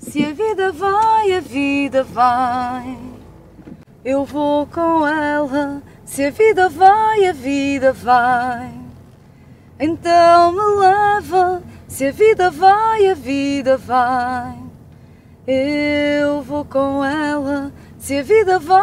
Se a vida vai, a vida vai. Eu vou com ela. Se a vida vai, a vida vai. Então me leva. Se a vida vai, a vida vai. Eu vou com ela. Se a vida vai.